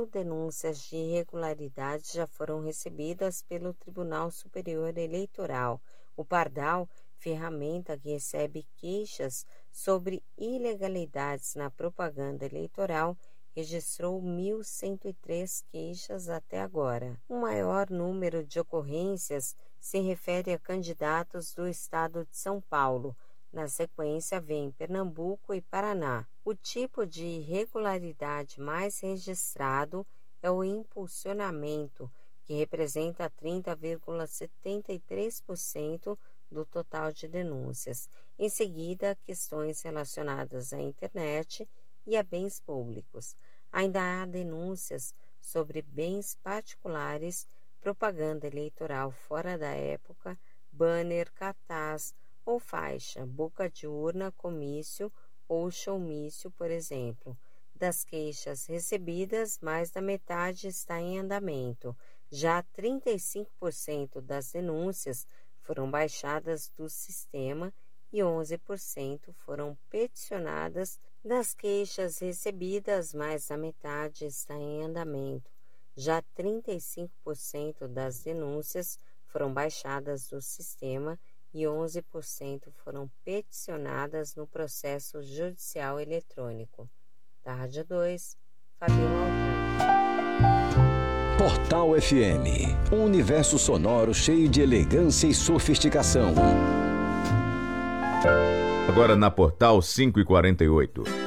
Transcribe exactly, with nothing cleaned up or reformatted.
mil denúncias de irregularidades já foram recebidas pelo Tribunal Superior Eleitoral. O Pardal, ferramenta que recebe queixas sobre ilegalidades na propaganda eleitoral, registrou mil cento e três queixas até agora. O maior número de ocorrências se refere a candidatos do estado de São Paulo. Na sequência, vem Pernambuco e Paraná. O tipo de irregularidade mais registrado é o impulsionamento, que representa trinta vírgula setenta e três por cento do total de denúncias. Em seguida, questões relacionadas à internet e a bens públicos. Ainda há denúncias sobre bens particulares, propaganda eleitoral fora da época, banner, cartaz ou faixa, boca de urna, comício ou showmício, por exemplo. Das queixas recebidas, mais da metade está em andamento. Já trinta e cinco por cento das denúncias foram baixadas do sistema e onze por cento foram peticionadas. Das queixas recebidas, mais da metade está em andamento. Já trinta e cinco por cento das denúncias foram baixadas do sistema e onze por cento foram peticionadas no processo judicial eletrônico. Da Rádio dois, Fabiola Altani. Portal F M, um universo sonoro cheio de elegância e sofisticação. Agora na Portal cinco e quarenta e oito.